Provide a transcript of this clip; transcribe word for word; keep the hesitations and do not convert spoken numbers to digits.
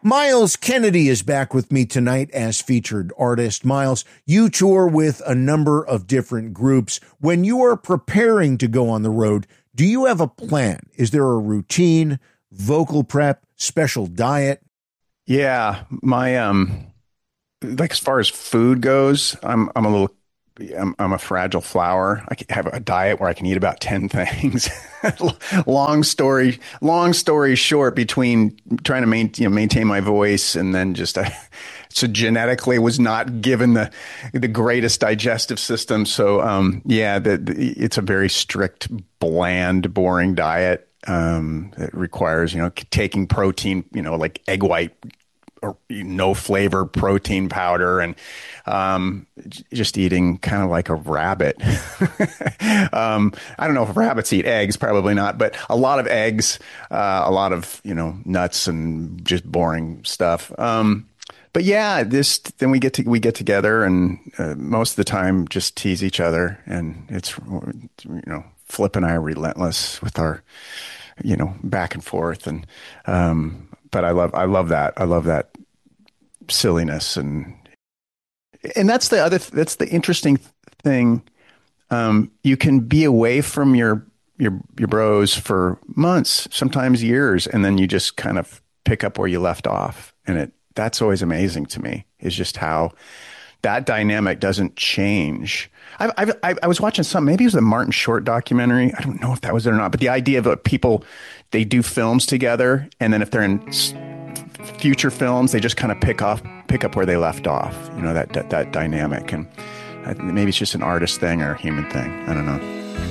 Miles Kennedy is back with me tonight as featured artist. Miles, you tour with a number of different groups. When you are preparing to go on the road, do you have a plan? Is there a routine, vocal prep, special diet? Yeah, my um, like as far as food goes, I'm I'm a little I'm, I'm a fragile flower. I can have a diet where I can eat about ten things. long story, long story short, between trying to maintain, you know, maintain my voice and then just, uh, so genetically was not given the, the greatest digestive system. So, um, yeah, the, the, it's a very strict, bland, boring diet. Um, it requires, you know, taking protein, you know, like egg white, or no flavor protein powder, and um, just eating kind of like a rabbit. um, I don't know if rabbits eat eggs, probably not, but a lot of eggs, uh, a lot of, you know, nuts and just boring stuff. Um, but yeah, this, then we get to, we get together and uh, most of the time just tease each other, and it's, you know, Flip and I are relentless with our, you know, back and forth. And, um, but I love, I love that. I love that silliness. And, and that's the other, that's the interesting thing. Um, you can be away from your, your, your bros for months, sometimes years. And then you just kind of pick up where you left off. And it, that's always amazing to me, is just how that dynamic doesn't change. I, I, I was watching some, maybe it was the Martin Short documentary. I don't know if that was it or not, but the idea of uh, people, they do films together, and then if they're in s- future films, they just kind of pick off, pick up where they left off. You know, that that, that dynamic, and uh, maybe it's just an artist thing or a human thing. I don't know.